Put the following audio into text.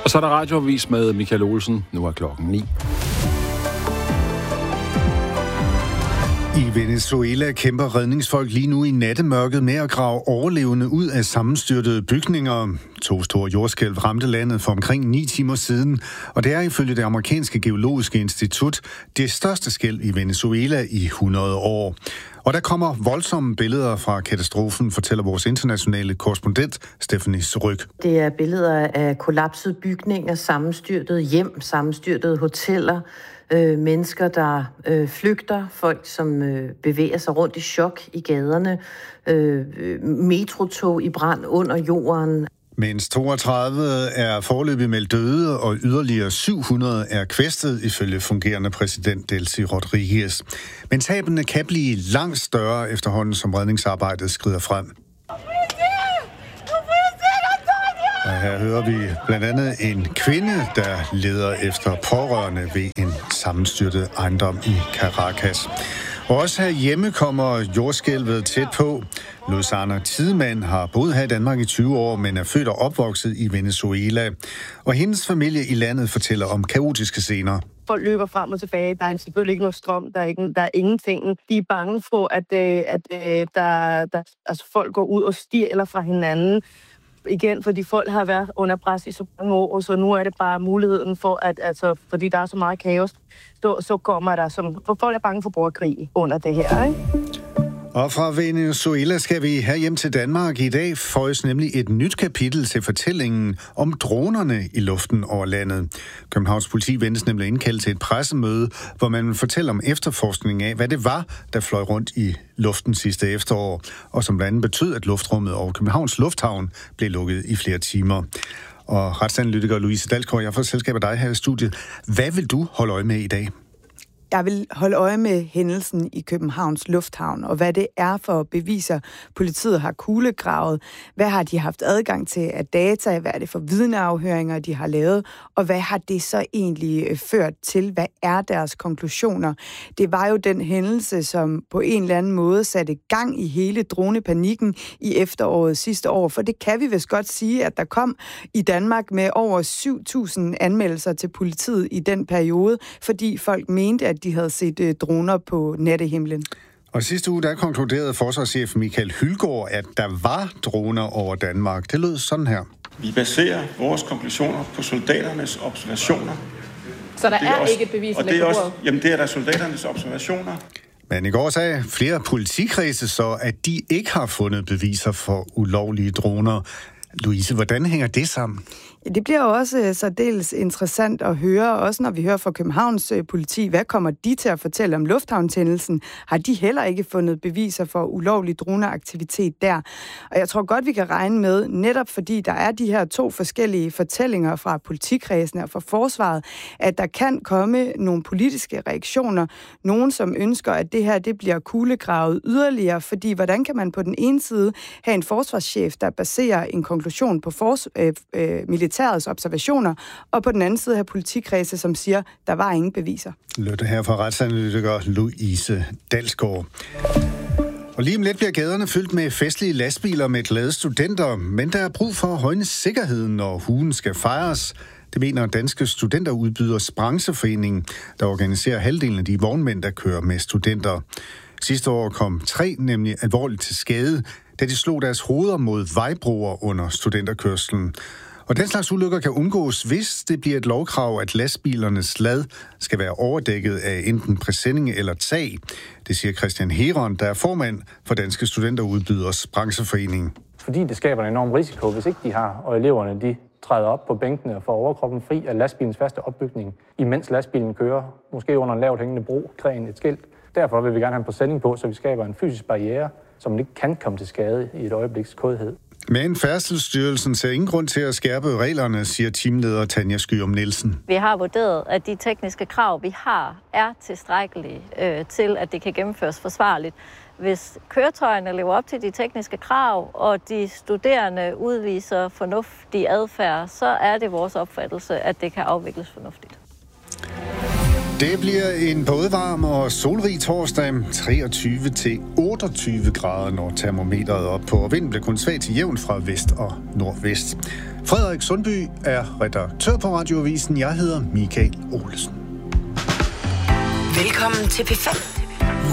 Og så er der radioavis med Michael Olsen. Nu er klokken 9. I Venezuela kæmper redningsfolk lige nu i nattemørket med at grave overlevende ud af sammenstyrtede bygninger. 2 store jordskælv ramte landet for omkring 9 timer siden, og det er ifølge det amerikanske geologiske institut det største skælv i Venezuela i 100 år. Og der kommer voldsomme billeder fra katastrofen, fortæller vores internationale korrespondent Stephanie Ryg. Det er billeder af kollapsede bygninger, sammenstyrtede hjem, sammenstyrtede hoteller, mennesker, der flygter, folk, som bevæger sig rundt i chok i gaderne, metrotog i brand under jorden. Mens 32 er foreløbig meldt døde, og yderligere 700 er kvæstet, ifølge fungerende præsident Delcy Rodriguez. Men tabene kan blive langt større efterhånden, som redningsarbejdet skrider frem. Og her hører vi blandt andet en kvinde, der leder efter pårørende ved en sammenstyrtet ejendom i Caracas. Og også herhjemme kommer jordskælvet tæt på. Luzana Tidemand har boet her i Danmark i 20 år, men er født og opvokset i Venezuela. Og hendes familie i landet fortæller om kaotiske scener. Folk løber frem og tilbage. Der er selvfølgelig ikke noget strøm. Der er ingenting. De er bange for, at folk går ud og stjæler fra hinanden. Igen, fordi folk har været under pres i så mange år, så nu er det bare muligheden for, fordi der er så meget kaos, så kommer der for folk er bange for borgerkrig under det her, ikke? Og fra Venezuela skal vi herhjem til Danmark. I dag føjes nemlig et nyt kapitel til fortællingen om dronerne i luften over landet. Københavns politi ventes nemlig indkaldt til et pressemøde, hvor man vil fortælle om efterforskning af, hvad det var, der fløj rundt i luften sidste efterår, og som blandt andet betød, at luftrummet over Københavns Lufthavn blev lukket i flere timer. Og retsanalytiker Louise Dalsgaard, jeg får selskab af dig her i studiet. Hvad vil du holde øje med i dag? Jeg vil holde øje med hændelsen i Københavns Lufthavn, og hvad det er for beviser, politiet har kuglegravet. Hvad har de haft adgang til af data? Hvad er det for vidneafhøringer, de har lavet? Og hvad har det så egentlig ført til? Hvad er deres konklusioner? Det var jo den hændelse, som på en eller anden måde satte gang i hele dronepanikken i efteråret sidste år. For det kan vi vist godt sige, at der kom i Danmark med over 7.000 anmeldelser til politiet i den periode, fordi folk mente, at de havde set droner på nattehimlen. Og sidste uge, der konkluderede forsvarschef Michael Hylgaard, at der var droner over Danmark. Det lød sådan her. Vi baserer vores konklusioner på soldaternes observationer. Så der er ikke et bevis, og det er også, jamen det er der soldaternes observationer. Men i går sagde flere politikredse så, at de ikke har fundet beviser for ulovlige droner. Louise, hvordan hænger det sammen? Det bliver jo også særdeles interessant at høre, også når vi hører fra Københavns politi. Hvad kommer de til at fortælle om lufthavnshændelsen? Har de heller ikke fundet beviser for ulovlig droneaktivitet der? Og jeg tror godt, vi kan regne med, netop fordi der er de her 2 forskellige fortællinger fra politikredsene og fra forsvaret, at der kan komme nogle politiske reaktioner. Nogen, som ønsker, at det her det bliver kuglegravet yderligere, fordi hvordan kan man på den ene side have en forsvarschef, der baserer en konklusion på militærets observationer, og på den anden side have politikredse, som siger, der var ingen beviser. Lød her fra retsanalytiker Louise Dalsgaard. Og lige om lidt bliver gaderne fyldt med festlige lastbiler med glade studenter, men der er brug for at højne sikkerheden, når ugen skal fejres. Det mener Danske Studenterudbyders Brancheforening, der organiserer halvdelen af de vognmænd, der kører med studenter. Sidste år kom 3 nemlig alvorligt til skade, da de slog deres hoveder mod vejbroer under studenterkørslen. Og den slags ulykker kan undgås, hvis det bliver et lovkrav, at lastbilernes lad skal være overdækket af enten præsending eller tag. Det siger Christian Heron, der er formand for Danske Studenterudbyders Brancheforening. Fordi det skaber en enorm risiko, hvis ikke de har, og eleverne de træder op på bænkene og får overkroppen fri af lastbilens faste opbygning, imens lastbilen kører, måske under en lavt hængende bro, gren, et skilt. Derfor vil vi gerne have en præsending på, så vi skaber en fysisk barriere, som man ikke kan komme til skade i et øjebliks kodhed. Men Færdselsstyrelsen ser ingen grund til at skærpe reglerne, siger teamleder Tanja Skyum Nielsen. Vi har vurderet, at de tekniske krav, vi har, er tilstrækkelige til, at det kan gennemføres forsvarligt. Hvis køretøjerne lever op til de tekniske krav, og de studerende udviser fornuftig adfærd, så er det vores opfattelse, at det kan afvikles fornuftigt. Det bliver en både varm og solrig torsdag, 23-28 grader, når termometeret er op på, og vinden bliver kun svag til jævn fra vest og nordvest. Frederik Sundby er redaktør på Radioavisen. Jeg hedder Michael Olsen. Velkommen til P5.